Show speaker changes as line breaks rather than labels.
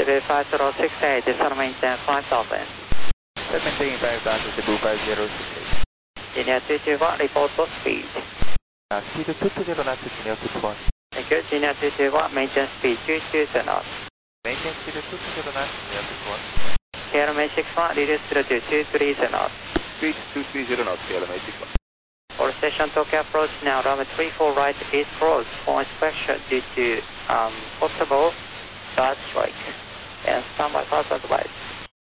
Blue 5068, descend maintain flight open.
Maintain 5 Blue 5068.
Genia 221, report for speed.
Speed 220 knots, Genia 221.
Thank you, Genia 221, maintain speed 220 knots.
Maintain speed 220 knots, Genia 221.
KLM 61, reduce speed to 230 knots.
Speed 230 knots, KLM 61.
For station Tokyo approach now, runway 34 right is closed for inspection due to possible bird strike. And standby flight advice.